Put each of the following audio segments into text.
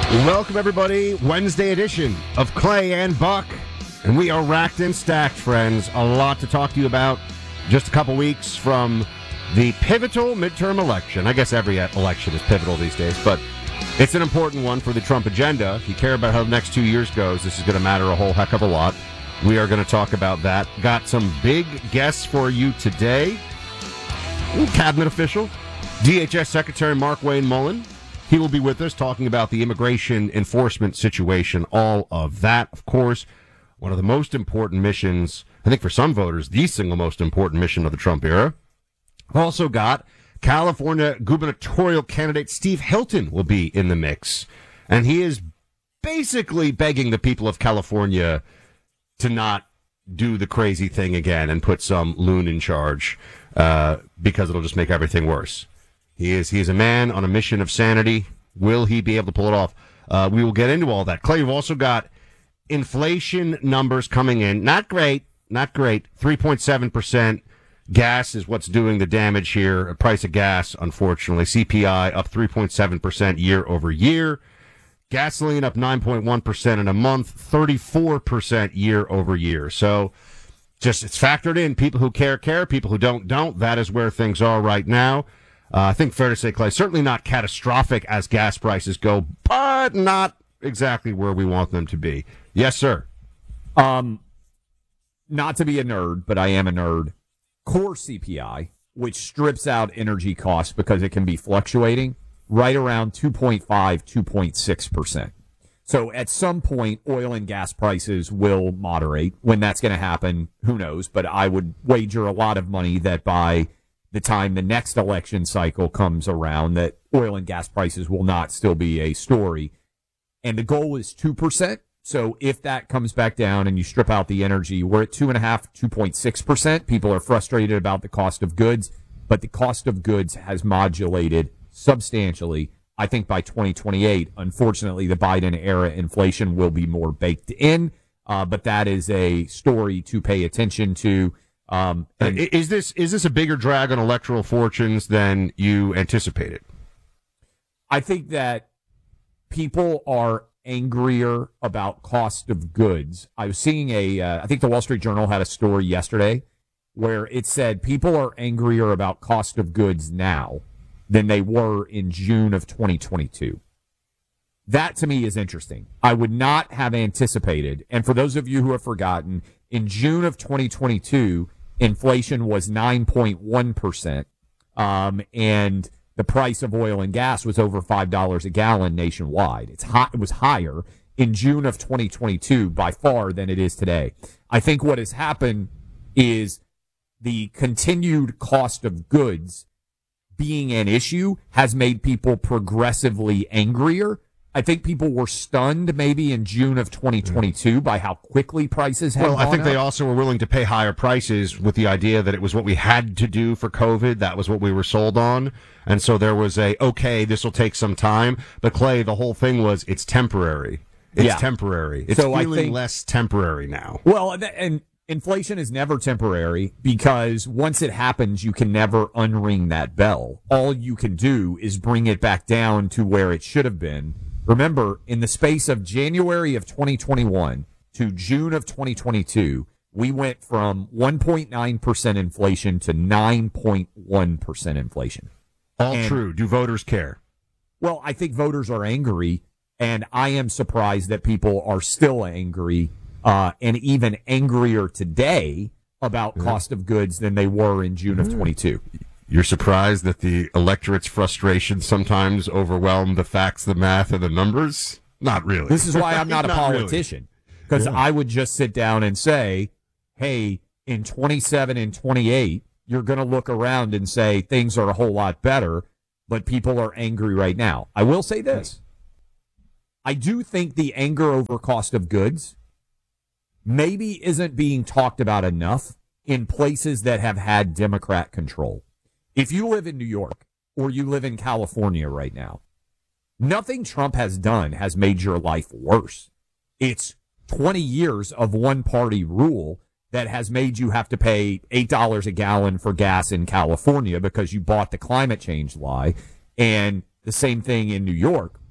Welcome, everybody. Wednesday edition of Clay and Buck. And we are racked and stacked, friends. A lot to talk to you about. Just a couple weeks from the pivotal midterm election. I guess every election is pivotal these days, but it's an important one for the Trump agenda. If you care about how the next 2 years goes, this is going to matter a whole heck of a lot. We are going to talk about that. Got some big guests for you today. Cabinet official, DHS Secretary Markwayne Mullin. He will be with us talking about the immigration enforcement situation, all of that, of course. One of the most important missions, I think for some voters, the single most important mission of the Trump era. Also got California gubernatorial candidate Steve Hilton will be in the mix. And he is basically begging the people of California to not do the crazy thing again and put some loon in charge because it'll just make everything worse. He is a man on a mission of sanity. Will he be able to pull it off? We will get into all that. Clay, you've also got inflation numbers coming in. Not great. 3.7%. Gas is what's doing the damage here. Price of gas, unfortunately. CPI up 3.7% year over year. Gasoline up 9.1% in a month. 34% year over year. So just it's factored in. People who care. People who don't. That is where things are right now. I think fair to say, Clay, certainly not catastrophic as gas prices go, but not exactly where we want them to be. Yes, sir. Not to be a nerd, but I am a nerd. Core CPI, which strips out energy costs because it can be fluctuating, right around 2.5, 2.6%. So at some point, oil and gas prices will moderate. When that's going to happen, who knows? But I would wager a lot of money that by the time the next election cycle comes around, that oil and gas prices will not still be a story. And the goal is 2%. So if that comes back down and you strip out the energy, we're at 2.5%, 2.6%. People are frustrated about the cost of goods, but the cost of goods has modulated substantially. I think by 2028, unfortunately, the Biden era inflation will be more baked in, but that is a story to pay attention to. Is this a bigger drag on electoral fortunes than you anticipated? I think that people are angrier about cost of goods. I was seeing I think the Wall Street Journal had a story yesterday where it said people are angrier about cost of goods now than they were in June of 2022. That to me is interesting. I would not have anticipated, and for those of you who have forgotten, in June of 2022, inflation was 9.1%, and the price of oil and gas was over $5 a gallon nationwide. It was higher in June of 2022 by far than it is today. I think what has happened is the continued cost of goods being an issue has made people progressively angrier. I think people were stunned maybe in June of 2022 by how quickly prices had gone I think up. they also were willing to pay higher prices with the idea that it was what we had to do for COVID. That was what we were sold on. And so there was okay, this will take some time. But Clay, the whole thing was it's temporary. It's temporary. It's so feeling less temporary now. Well, and inflation is never temporary because once it happens, you can never unring that bell. All you can do is bring it back down to where it should have been. Remember, in the space of January of 2021 to June of 2022, we went from 1.9% inflation to 9.1% inflation. All true. Do voters care? Well, I think voters are angry, and I am surprised that people are still angry, and even angrier today about cost of goods than they were in June of 22. You're surprised that the electorate's frustration sometimes overwhelm the facts, the math, and the numbers? Not really. This is why I'm not a politician, because I would just sit down and say, hey, in 27 and 28, you're going to look around and say things are a whole lot better, but people are angry right now. I will say this. I do think the anger over cost of goods maybe isn't being talked about enough in places that have had Democrat control. If you live in New York or you live in California right now, nothing Trump has done has made your life worse. It's 20 years of one-party rule that has made you have to pay $8 a gallon for gas in California because you bought the climate change lie, and the same thing in New York.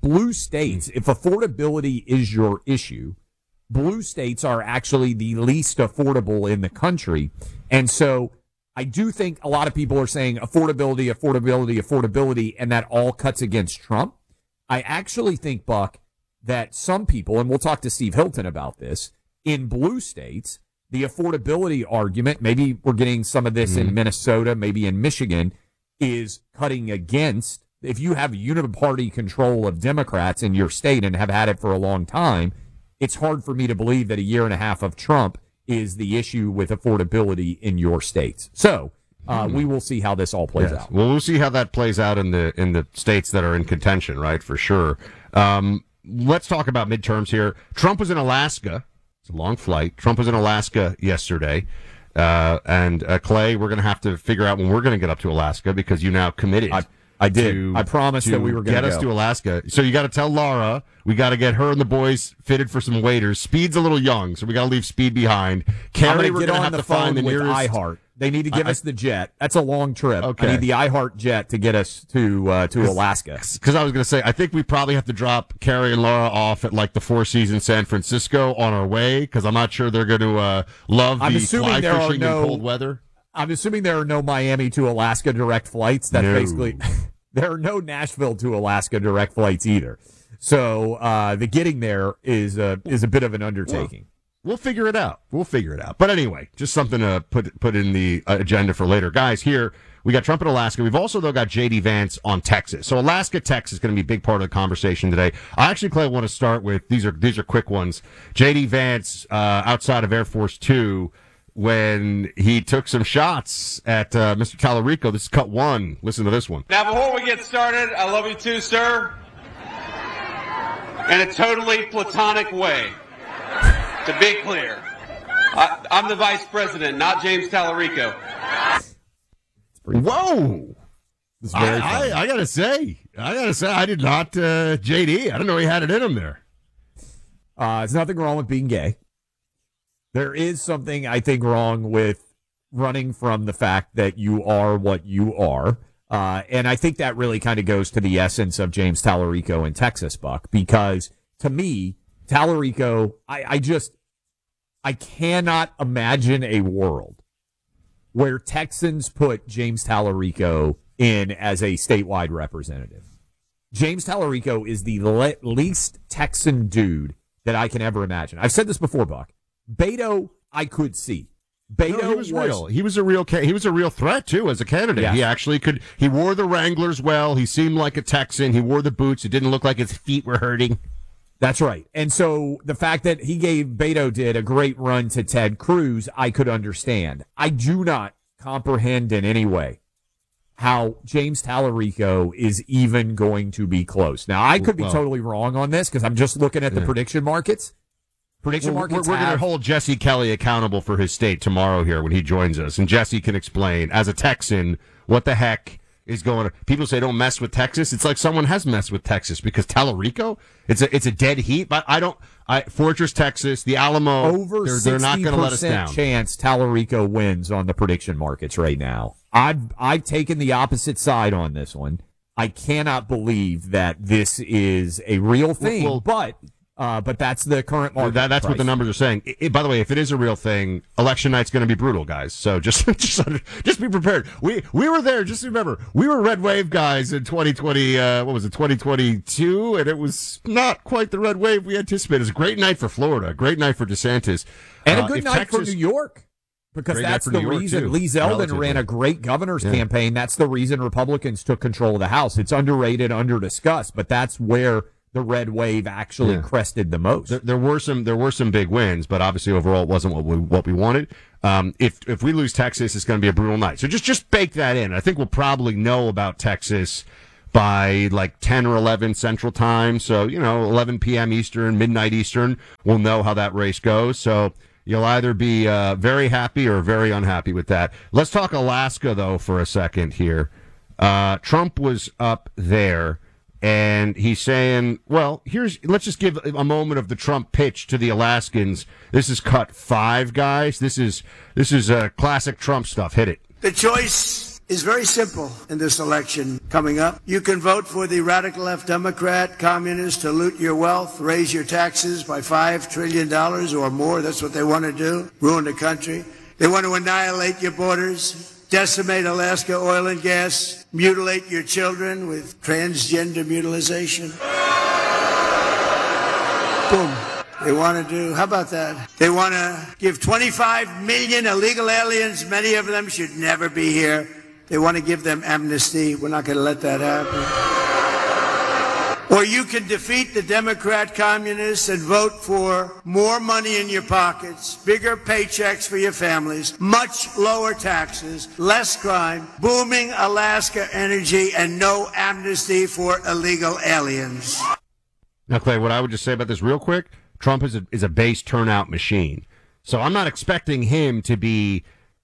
blue states, if affordability is your issue, blue states are actually the least affordable in the country. And so I do think a lot of people are saying affordability, affordability, affordability, and that all cuts against Trump. I actually think, Buck, that some people, and we'll talk to Steve Hilton about this, in blue states, the affordability argument, maybe we're getting some of this in Minnesota, maybe in Michigan, is cutting against, if you have uniparty control of Democrats in your state and have had it for a long time, it's hard for me to believe that a year and a half of Trump is the issue with affordability in your states. So we will see how this all plays out. Well, we'll see how that plays out in the states that are in contention, right, for sure. Let's talk about midterms here. Trump was in Alaska. It's a long flight. Trump was in Alaska yesterday. And Clay, we're going to have to figure out when we're going to get up to Alaska because you now committed. I did. I promised that we were going to get us to Alaska. So you got to tell Laura we got to get her and the boys fitted for some waiters. Speed's a little young, so we got to leave Speed behind. Carrie, we're going to have to find the nearest iHeart. They need to give us the jet. That's a long trip. Okay. I need the iHeart jet to get us to Alaska. Because I was going to say, I think we probably have to drop Carrie and Laura off at like the Four Seasons San Francisco on our way because I'm not sure they're going to love the fly fishing in cold weather. I'm assuming there are no Miami to Alaska direct flights. That's basically there are no Nashville to Alaska direct flights either. So the getting there is a bit of an undertaking. We'll figure it out. But anyway, just something to put in the agenda for later. Guys, here we got Trump in Alaska. We've also, though, got J.D. Vance on Texas. So Alaska, Texas is going to be a big part of the conversation today. I actually, Clay, want to start with, these are quick ones. J.D. Vance outside of Air Force Two when he took some shots at Mr. Tallarico. This is cut one. Listen to this one. Now, before we get started, I love you too, sir. In a totally platonic way. To be clear, I'm the vice president, not James Tallarico. Whoa! I gotta say, I did not, JD. I don't know he had it in him there. There's nothing wrong with being gay. There is something, I think, wrong with running from the fact that you are what you are. And I think that really kind of goes to the essence of James Tallarico in Texas, Buck, because to me, Tallarico, I cannot imagine a world where Texans put James Tallarico in as a statewide representative. James Tallarico is the least Texan dude that I can ever imagine. I've said this before, Buck. Beto, I could see. Beto he was real. He was a real threat too as a candidate. Yes. He actually could. He wore the Wranglers well. He seemed like a Texan. He wore the boots. It didn't look like his feet were hurting. That's right. And so the fact that Beto did a great run to Ted Cruz, I could understand. I do not comprehend in any way how James Tallarico is even going to be close. Now, I could be totally wrong on this because I'm just looking at the prediction markets. We're going to hold Jesse Kelly accountable for his state tomorrow here when he joins us. And Jesse can explain, as a Texan, what the heck is going on. People say don't mess with Texas. It's like someone has messed with Texas because Tallarico, it's a dead heat. But Fortress, Texas, the Alamo, they're not going to let us down. Chance Tallarico wins on the prediction markets right now. I've taken the opposite side on this one. I cannot believe that this is a real thing, but that's the current market. That's price. What the numbers are saying. By the way, if it is a real thing, election night's going to be brutal, guys. So just be prepared. We were there. Just remember, we were red wave guys in 2020. 2022, and it was not quite the red wave we anticipated. It was a great night for Florida, a great night for DeSantis, and a good night for New York. Because that's the reason Lee Zeldin ran a great governor's campaign. That's the reason Republicans took control of the House. It's underrated, under-discussed, but that's where the red wave actually crested the most. There were some big wins, but obviously overall it wasn't what we wanted. If we lose Texas, it's going to be a brutal night. So just bake that in. I think we'll probably know about Texas by like 10 or 11 Central Time. So 11 p.m. Eastern, midnight Eastern. We'll know how that race goes. So you'll either be very happy or very unhappy with that. Let's talk Alaska though for a second here. Trump was up there. And he's saying, well, let's just give a moment of the Trump pitch to the Alaskans. This is cut 5, guys. This is classic Trump stuff. Hit it. The choice is very simple in this election coming up. You can vote for the radical left Democrat communists to loot your wealth, raise your taxes by $5 trillion or more. That's what they want to do, ruin the country. They want to annihilate your borders, decimate Alaska oil and gas, mutilate your children with transgender mutilization. Boom. They want to do, how about that? They want to give 25 million illegal aliens, many of them should never be here. They want to give them amnesty. We're not going to let that happen. Or you can defeat the Democrat communists and vote for more money in your pockets, bigger paychecks for your families, much lower taxes, less crime, booming Alaska energy, and no amnesty for illegal aliens. Now, Clay, what I would just say about this real quick, Trump is a base turnout machine. So I'm not expecting him to be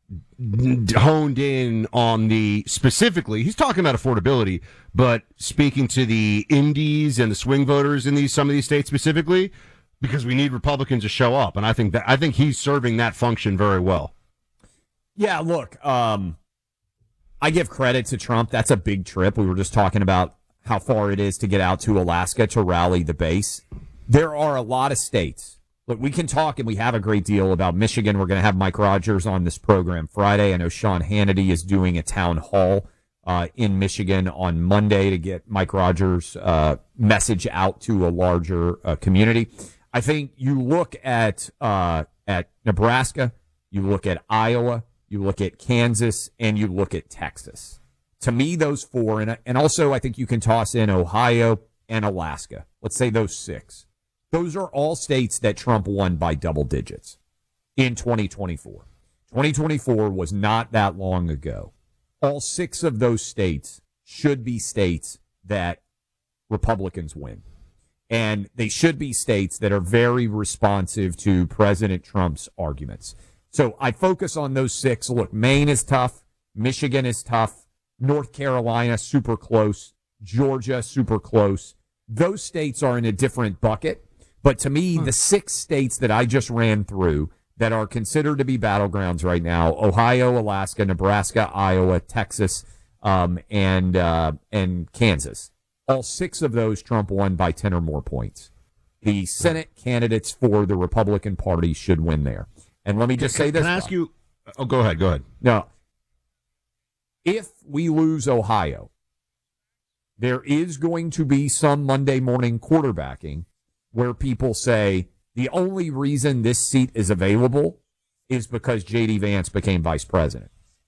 honed in on the specifically, he's talking about affordability, but speaking to the indies and the swing voters in some of these states specifically, because we need Republicans to show up. And I think he's serving that function very well. Yeah, look, I give credit to Trump. That's a big trip. We were just talking about how far it is to get out to Alaska to rally the base. There are a lot of states. Look, we can talk, and we have a great deal about Michigan. We're going to have Mike Rogers on this program Friday. I know Sean Hannity is doing a town hall in Michigan on Monday to get Mike Rogers' message out to a larger community. I think you look at Nebraska, you look at Iowa, you look at Kansas, and you look at Texas. To me, those four, and also I think you can toss in Ohio and Alaska. Let's say those six. Those are all states that Trump won by double digits in 2024. 2024 was not that long ago. All six of those states should be states that Republicans win. And they should be states that are very responsive to President Trump's arguments. So I focus on those six. Look, Maine is tough. Michigan is tough. North Carolina, super close. Georgia, super close. Those states are in a different bucket. But to me, the six states that I just ran through that are considered to be battlegrounds right now, Ohio, Alaska, Nebraska, Iowa, Texas, and Kansas. All six of those Trump won by 10 or more points. The Senate candidates for the Republican Party should win there. And let me just say this. Can I ask you? Oh, go ahead. No. If we lose Ohio, there is going to be some Monday morning quarterbacking where people say the only reason this seat is available is because J.D. Vance became vice president.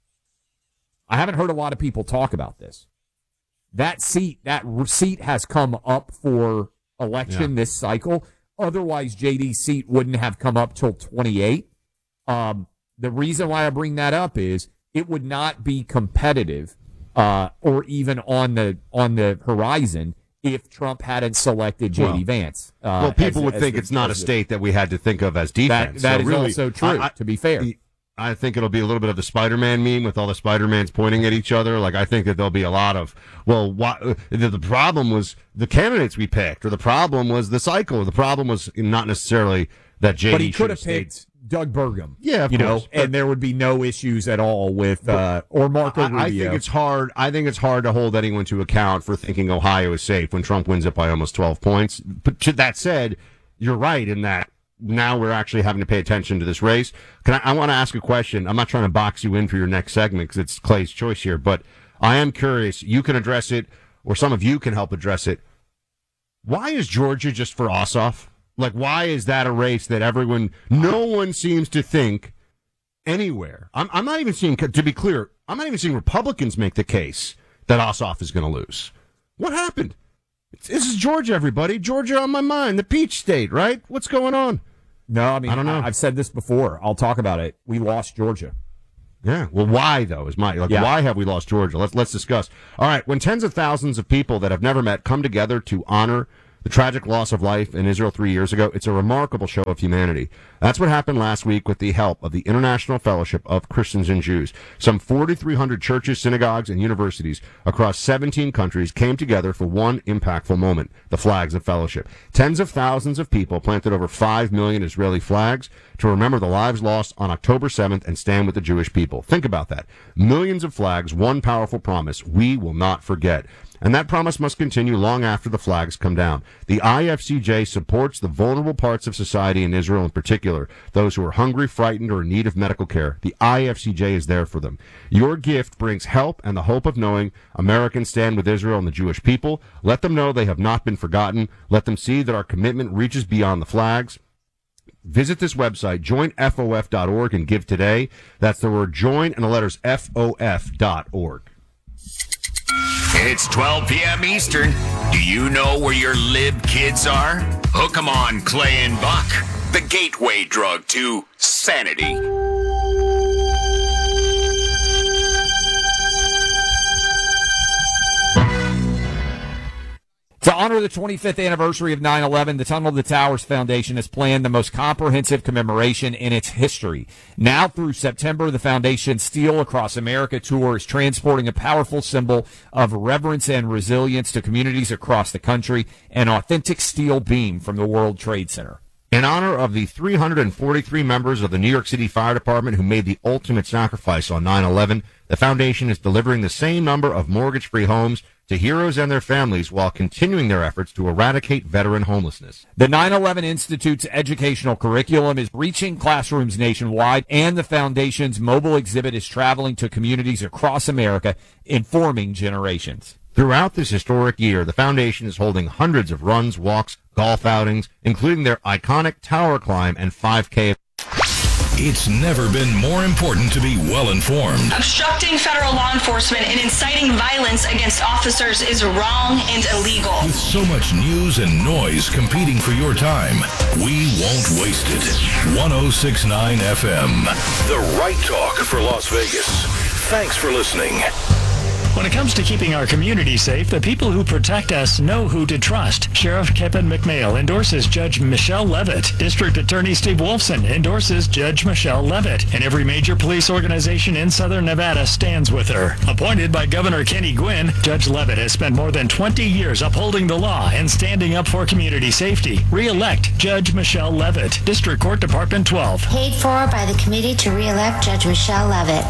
I haven't heard a lot of people talk about this. That seat has come up for election this cycle. Otherwise, J.D.'s seat wouldn't have come up till 28. The reason why I bring that up is it would not be competitive or even on the horizon if Trump hadn't selected J.D. Vance. People would think it's not a state that we had to think of as defense. That is really also true, to be fair. I think it'll be a little bit of the Spider-Man meme with all the Spider-Mans pointing at each other. Like, I think that there'll be a lot of, the problem was the candidates we picked, or the problem was the cycle, or the problem was not necessarily that J.D. But he could have picked Doug Burgum. Yeah, of course. And there would be no issues at all with or Marco Rubio. I think it's hard. I think it's hard to hold anyone to account for thinking Ohio is safe when Trump wins it by almost 12 points. But that said, you're right in that now we're actually having to pay attention to this race. I want to ask a question. I'm not trying to box you in for your next segment because it's Clay's choice here, but I am curious. You can address it, or some of you can help address it. Why is Georgia just for Ossoff? Like, why is that a race that no one seems to think anywhere? I'm not even seeing, to be clear, I'm not even seeing Republicans make the case that Ossoff is going to lose. What happened? This is Georgia, everybody. Georgia on my mind, the Peach State, right? What's going on? No, I mean, I don't know. I've said this before. I'll talk about it. We lost Georgia. Yeah. Well, why though? Why have we lost Georgia? Let's discuss. All right. When tens of thousands of people that have never met come together to honor the tragic loss of life in Israel 3 years ago. It's a remarkable show of humanity. That's what happened last week with the help of the International Fellowship of Christians and Jews. Some 4,300 churches, synagogues, and universities across 17 countries came together for one impactful moment, the Flags of Fellowship. Tens of thousands of people planted over 5 million Israeli flags to remember the lives lost on October 7th and stand with the Jewish people. Think about that. Millions of flags, one powerful promise: we will not forget. And that promise must continue long after the flags come down. The IFCJ supports the vulnerable parts of society in Israel in particular, those who are hungry, frightened, or in need of medical care. The IFCJ is there for them. Your gift brings help and the hope of knowing Americans stand with Israel and the Jewish people. Let them know they have not been forgotten. Let them see that our commitment reaches beyond the flags. Visit this website, joinfof.org, and give today. That's the word join and the letters FOF.org. It's 12 p.m. Eastern. Do you know where your lib kids are? Hook 'em on Clay and Buck, the gateway drug to sanity. To honor the 25th anniversary of 9/11, the Tunnel to Towers Foundation has planned the most comprehensive commemoration in its history. Now through September, the Foundation's Steel Across America tour is transporting a powerful symbol of reverence and resilience to communities across the country, an authentic steel beam from the World Trade Center. In honor of the 343 members of the New York City Fire Department who made the ultimate sacrifice on 9/11, the Foundation is delivering the same number of mortgage-free homes to heroes and their families while continuing their efforts to eradicate veteran homelessness. The 9/11 Institute's educational curriculum is reaching classrooms nationwide, and the Foundation's mobile exhibit is traveling to communities across America, informing generations. Throughout this historic year, the Foundation is holding hundreds of runs, walks, golf outings, including their iconic Tower Climb and 5K. It's never been more important to be well-informed. Obstructing federal law enforcement and inciting violence against officers is wrong and illegal. With so much news and noise competing for your time, we won't waste it. 106.9 FM, the right talk for Las Vegas. Thanks for listening. When it comes to keeping our community safe, the people who protect us know who to trust. Sheriff Kevin McMail endorses Judge Michelle Levitt. District Attorney Steve Wolfson endorses Judge Michelle Levitt. And every major police organization in Southern Nevada stands with her. Appointed by Governor Kenny Gwinn, Judge Levitt has spent more than 20 years upholding the law and standing up for community safety. Re-elect Judge Michelle Levitt, District Court Department 12. Paid for by the committee to re-elect Judge Michelle Levitt.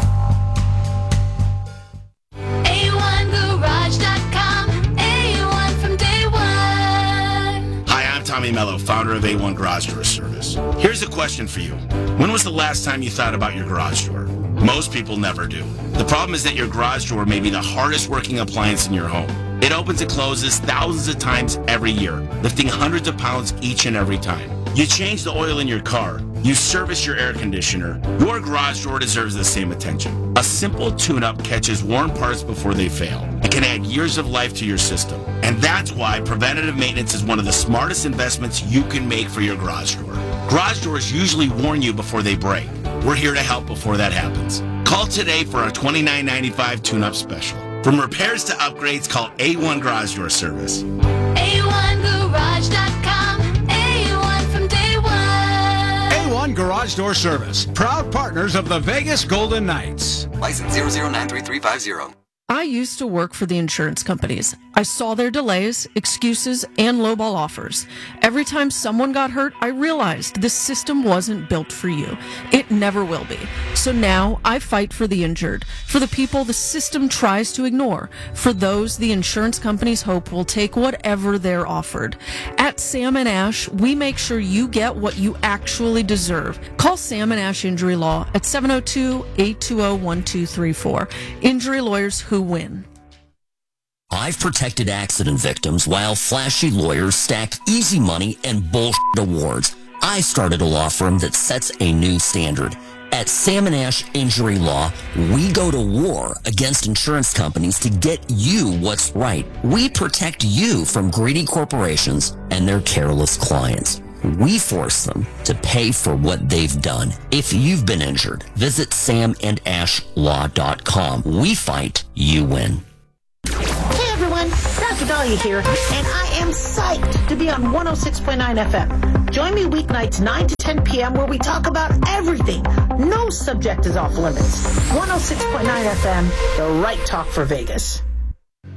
Tommy Mello, founder of A1 Garage Door Service. Here's a question for you. When was the last time you thought about your garage door? Most people never do. The problem is that your garage door may be the hardest working appliance in your home. It opens and closes thousands of times every year, lifting hundreds of pounds each and every time. You change the oil in your car. You service your air conditioner. Your garage door deserves the same attention. A simple tune-up catches worn parts before they fail and can add years of life to your system. And that's why preventative maintenance is one of the smartest investments you can make for your garage door. Garage doors usually warn you before they break. We're here to help before that happens. Call today for our $29.95 tune-up special. From repairs to upgrades, call A1 Garage Door Service. A1Garage.com. A1 from day one. A1 Garage Door Service. Proud partners of the Vegas Golden Knights. License 0093350. I used to work for the insurance companies. I saw their delays, excuses, and lowball offers. Every time someone got hurt, I realized this system wasn't built for you. It never will be. So now I fight for the injured, for the people the system tries to ignore, for those the insurance companies hope will take whatever they're offered. At Sam & Ash, we make sure you get what you actually deserve. Call Sam & Ash Injury Law at 702-820-1234. Injury lawyers who win. I've protected accident victims while flashy lawyers stacked easy money and bullshit awards. I started a law firm that sets a new standard. At Sam & Ash Injury Law, we go to war against insurance companies to get you what's right. We protect you from greedy corporations and their careless clients. We force them to pay for what they've done. If you've been injured, visit samandashlaw.com. We fight, you win. Hey everyone, Dr. Dahlia here, and I am psyched to be on 106.9 FM. Join me weeknights 9 to 10 p.m. where we talk about everything. No subject is off limits. 106.9 FM, the right talk for Vegas.